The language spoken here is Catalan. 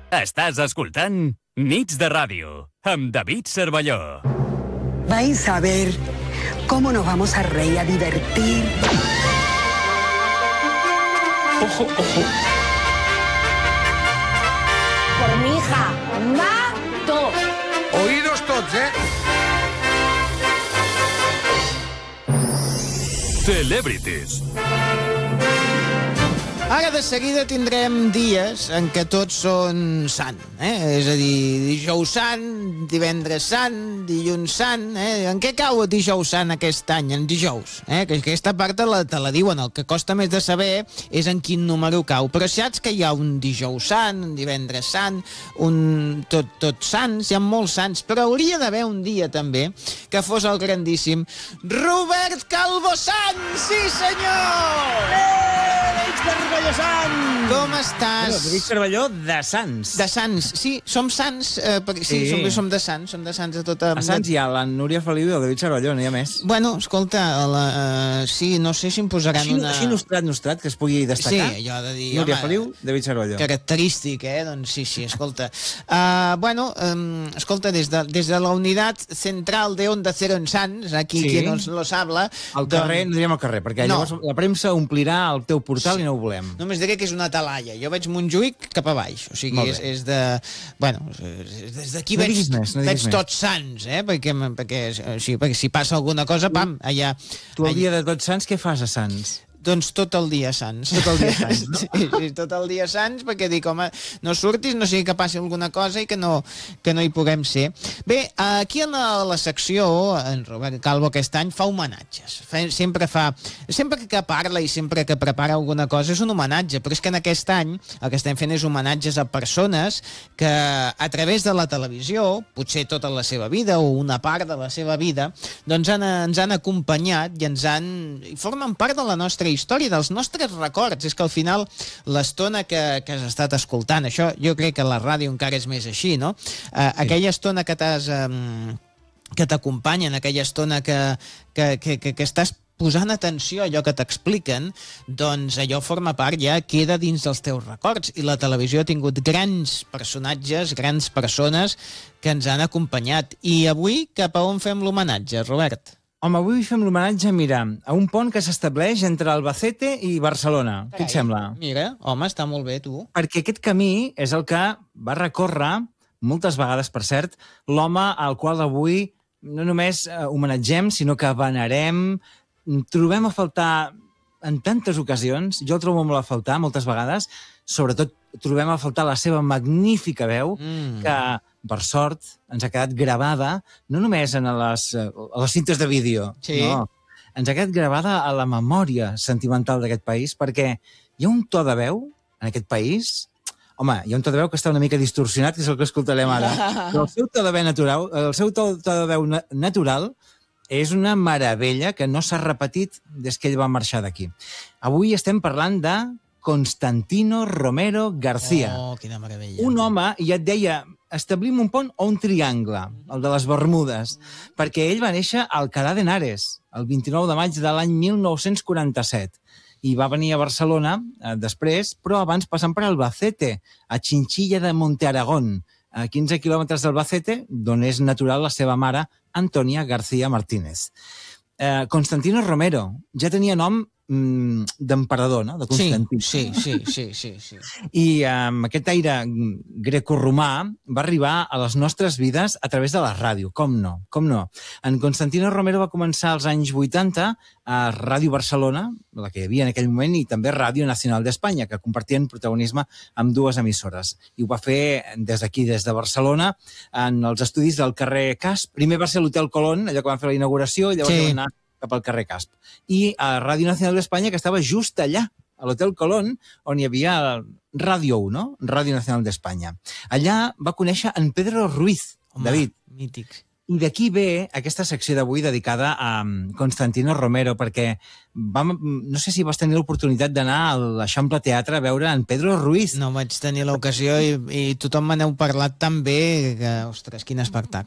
Estàs escoltant Nits de Ràdio, amb David Cervelló. Vais a ver cómo nos vamos a reír, a divertir. Ojo, ojo. Por mi hija, mato. Oídos tots, Celebrities. Ara de seguida tindrem dies en què tots són sant, És a dir, dijous sant, divendres sant, dilluns sant, En què cau el dijous sant aquest any? En dijous, Que aquesta part te la diuen, el que costa més de saber és en quin número cau. Però saps que hi ha un dijous sant, un divendres sant, tots sants, hi ha molts sants, però hauria d'haver un dia també que fos el grandíssim Robert Calvo Sant! Sí, senyor! Cervelló Sant! Com estàs? Bueno, David Cervelló de Sants. De Sants, sí, som Sants, sí. Som de Sants de tota... A Sants hi ha la Núria Feliu i el David Cervelló, no hi ha més. Bueno, escolta, sí, no sé si em posaran una... Així nostrat, que es pugui destacar. Sí, allò de dir... Núria Feliu, David Cervelló. Característic, Doncs sí, escolta. Escolta, des de la unitat central de Onda Cero en Sants, aquí Sí. qui nos los habla... Al carrer, no direm al carrer, perquè No. llavors la premsa omplirà el teu portal i no ho volem. Només diré que és una talaia. Jo veig Montjuïc cap a baix. O sigui, Molt bé. és de... Bueno, des d'aquí No veig, diguis més, no diguis veig més. tots sants, perquè si passa alguna cosa, pam, allà... Tu el dia de Tots Sants, què fas a Sants? Doncs tot el dia sants. Tot el dia Sants, no? Sí, tot el dia sants, perquè dic, home, no surtis, no sigui que passi alguna cosa i que no hi puguem ser. Bé, aquí a la secció, en Robert Calvo aquest any fa homenatges. Sempre que parla i sempre que prepara alguna cosa és un homenatge, però és que en aquest any el que estem fent és homenatges a persones que a través de la televisió, potser tota la seva vida o una part de la seva vida, doncs ens han acompanyat i formen part de la nostra història, dels nostres records. És que al final l'estona que has estat escoltant, això jo crec que la ràdio encara és més així, no? Aquella estona que t'acompanyen, aquella estona que estàs posant atenció a allò que t'expliquen, doncs allò forma part, ja queda dins dels teus records. I la televisió ha tingut grans personatges, grans persones que ens han acompanyat. I avui cap a on fem l'homenatge, Robert? Home, avui fem l'homenatge, mira, a un pont que s'estableix entre Albacete i Barcelona. Què et sembla? Mira, home, està molt bé, tu. Perquè aquest camí és el que va recórrer, moltes vegades, per cert, l'home al qual avui no només homenatgem, sinó que venerem, trobem a faltar en tantes ocasions, jo el trobo molt a faltar moltes vegades, sobretot trobem a faltar la seva magnífica veu, que, per sort, ens ha quedat gravada, no només a les cintes de vídeo, Sí. no, ens ha quedat gravada a la memòria sentimental d'aquest país, perquè hi ha un to de veu en aquest país. Home, hi ha un to de veu que està una mica distorsionat, que és el que escoltarem ara. Però el seu to de veu natural és una meravella que no s'ha repetit des que ell va marxar d'aquí. Avui estem parlant de Constantino Romero García. Oh, quina meravella. Un home, i et deia, establim un pont o un triangle, el de les Bermudes, perquè ell va néixer a Alcalá de Henares, el 29 de maig de l'any 1947, i va venir a Barcelona després, però abans passant per Albacete, a Chinchilla de Montearagón, a 15 quilòmetres d'Albacete, d'on és natural la seva mare, Antonia García Martínez. Constantino Romero ja tenia nom d'emperador, no? De Constantí. Sí. I amb aquest aire grecorromà va arribar a les nostres vides a través de la ràdio, com no. En Constantino Romero va començar als anys 80 a Ràdio Barcelona, la que hi havia en aquell moment, i també Ràdio Nacional d'Espanya, que compartien protagonisme amb dues emissores. I ho va fer des d'aquí, des de Barcelona, en els estudis del carrer Casp. Primer va ser l'Hotel Colón, allò que van fer la inauguració, i llavors va anar cap al carrer Casp. I a Ràdio Nacional d'Espanya, que estava just allà, a l'Hotel Colón, on hi havia Ràdio 1, no? Ràdio Nacional d'Espanya. Allà va conèixer en Pedro Ruiz, David. Mític. I d'aquí ve aquesta secció d'avui dedicada a Constantino Romero, perquè no sé si vas tenir l'oportunitat d'anar a l'Eixample Teatre a veure en Pedro Ruiz. No vaig tenir l'ocasió i tothom me n'heu parlat tan bé que, ostres, quin espectacle.